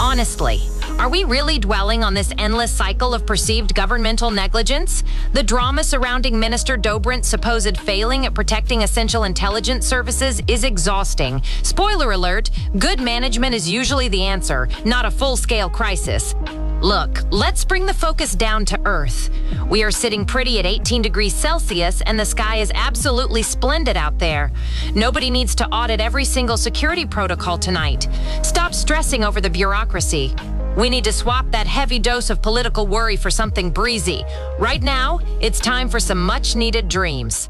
Honestly, are we really dwelling on this endless cycle of perceived governmental negligence? The drama surrounding Minister Dobrint's supposed failing at protecting essential intelligence services is exhausting. Spoiler alert, good management is usually the answer, not a full-scale crisis. Look, let's bring the focus down to Earth. We are sitting pretty at 18 degrees Celsius and the sky is absolutely splendid out there. Nobody needs to audit every single security protocol tonight. Stop stressing over the bureaucracy. We need to swap that heavy dose of political worry for something breezy. Right now, it's time for some much-needed dreams.